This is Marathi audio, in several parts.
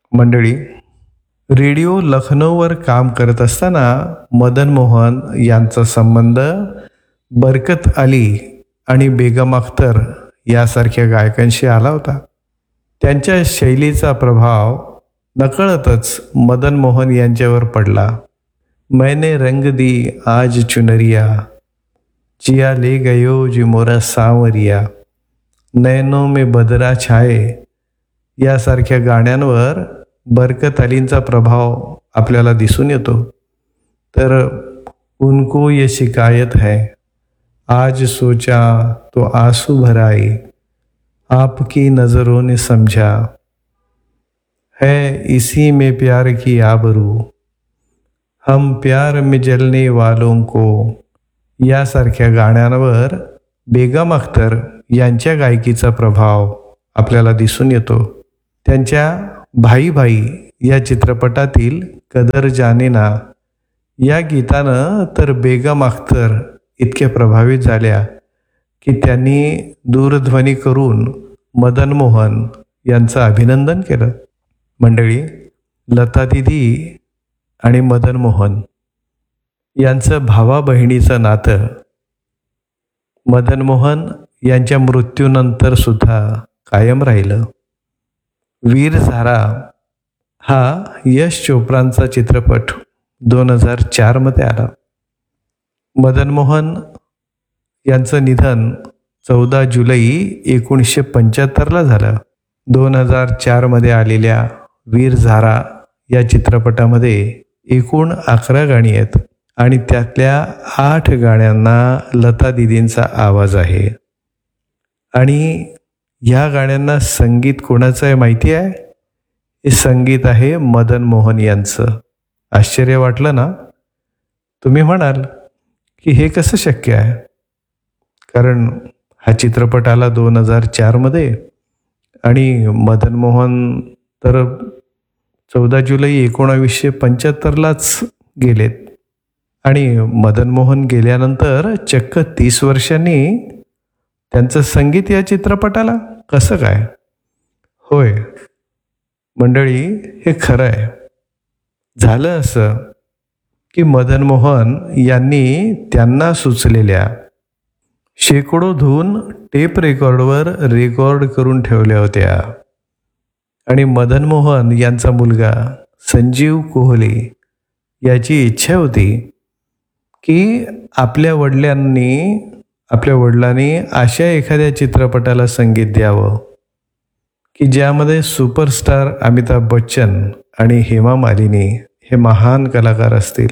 मंडळी, रेडिओ लखनौवर काम करत असताना मदन मोहन यांचा संबंध बरकत अली आणि बेगम अख्तर यासारख्या गायकांशी आला होता. त्यांच्या शैलीचा प्रभाव नकळतच मदन मोहन यांच्यावर पडला. मैंने रंग दी आज चुनरिया, जिया ले गयो जी मोरा सांवरिया, नैनों में बदरा छाए यासारख्या गाण्यांवर बरकत अलींचा प्रभाव आपल्याला दिसून येतो. तर उनको ये शिकायत है, आज सोचा तो आंसू भराए, आपकी नज़रों ने समझा, है इसी में प्यार की आबरू, हम प्यार में जलने वालों को यासारख्या गाण्यांवर बेगम अख्तर यांच्या गायकीचा प्रभाव आपल्याला दिसून येतो. त्यांच्या भाई भाई या चित्रपटातील कदर जाने ना या गीतानं तर बेगम अख्तर इतक्या प्रभावित झाल्या की त्यांनी दूरध्वनी करून मदन मोहन यांचं अभिनंदन केलं. मंडळी, लता दीदी आणि मदन मोहन यांचं भावा बहिणीचं नातं मदन मोहन यांच्या मृत्यूनंतर सुद्धा कायम राहिलं. वीर झारा हा यश चोप्रांचा चित्रपट 2004 मध्ये आला. मदन मोहन यांचं निधन 14 जुलै 1975 झालं. 2004 मध्ये आलेल्या वीर झारा या चित्रपटामध्ये एकूण 11 गाणी आहेत आणि त्यातल्या 8 गाण्यांना लता दीदींचा आवाज आहे. आणि ह्या गाण्यांना संगीत कोणाचं आहे माहिती आहे? हे संगीत आहे मदन मोहन यांचं. आश्चर्य वाटलं ना? तुम्ही म्हणाल की हे कसं शक्य आहे? कारण हा चित्रपट आला 2004 मध्ये आणि मदन मोहन तर 14 जुलै 1975 गेलेत. आणि मदन मोहन गेल्यानंतर चक्क 30 वर्षांनी त्यांचं संगीत या चित्रपटाला कसं काय? होय मंडळी, हे खरं आहे. झालं असं की मदन मोहन यांनी त्यांना सुचलेल्या शेकडो धून टेप रेकॉर्डवर रेकॉर्ड करून ठेवल्या होत्या आणि मदन मोहन यांचा मुलगा संजीव कोहली याची इच्छा होती की आपल्या वडिलांनी अशा एखाद्या चित्रपटाला संगीत द्यावं की ज्यामध्ये सुपरस्टार अमिताभ बच्चन आणि हेमा मालिनी हे महान कलाकार असतील.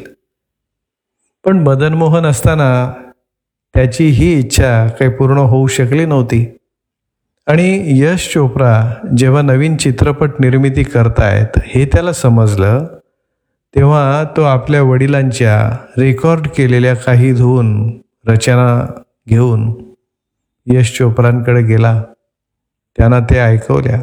पण मदन मोहन असताना त्याची ही इच्छा काही पूर्ण होऊ शकली नव्हती. आणि यश चोप्रा जेव्हा नवीन चित्रपट निर्मिती करतायत हे त्याला समजलं, तेव्हा तो आपल्या वडिलांच्या रेकॉर्ड केलेल्या काही धून रचना घेऊन यश चोप्रांकडे गेला. त्यांना ते ऐकवल्या.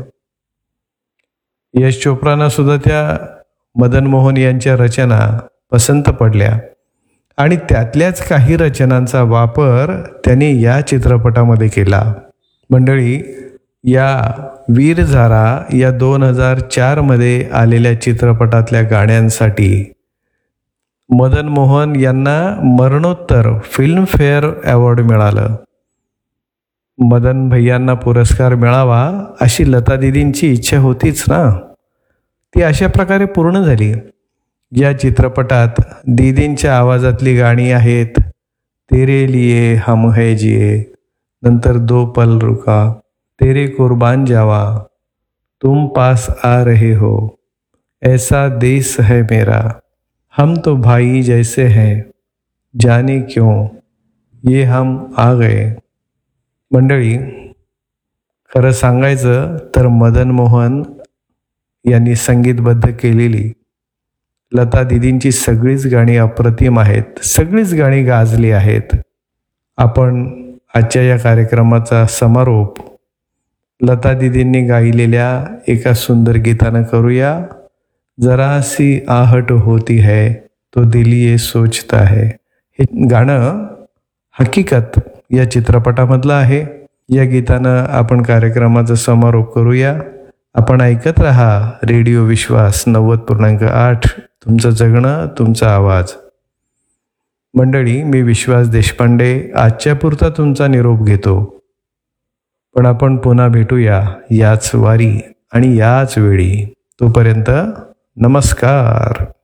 यश चोप्रांना सुद्धा त्या मदन मोहन यांच्या रचना पसंत पडल्या आणि त्यातल्याच काही रचनांचा वापर त्यांनी या चित्रपटामध्ये केला. मंडळी, या वीर झारा या 2004 मध्ये आलेल्या चित्रपटातल्या गाण्यांसाठी मदन मोहन यांना मरणोत्तर फिल्मफेअर अवॉर्ड मिळालं. मदन भैयांना पुरस्कार मिळावा अशी लता दीदींची इच्छा होतीच ना. ती अशा प्रकारे पूर्ण झाली. या चित्रपटात दीदींच्या आवाजातली गाणी आहेत तेरे लिए हम है जिए, नंतर दो पल रुका, तेरे कुर्बान जावा, तुम पास आ रहे हो, ऐसा देश है मेरा, हम तो भाई जैसे हैं, जाने क्यों ये हम आ गए. मंडळी, खरं सांगायचं तर मदन मोहन यांनी संगीतबद्ध केलेली लता दीदींची सगळीच गाणी अप्रतिम आहेत. सगळीच गाणी गाजली आहेत. आपण आजच्या या कार्यक्रमाचा समारोप लता दीदींनी गायलेल्या एका सुंदर गीतानं करूया. जरा सी आहट होती है तो दिल ये सोचता है. हे गाणं हकीकत या चित्रपटामधलं आहे. या गीतानं आपण कार्यक्रमाचा समारोप करूया. आपण ऐकत राहा रेडिओ विश्वास 90.8, तुमचं जगणं तुमचा आवाज. मंडळी, मी विश्वास देशपांडे आजच्या पुरता तुमचा निरोप घेतो. पण आपण पुन्हा भेटूया याच वारी आणि याच वेळी. तोपर्यंत नमस्कार.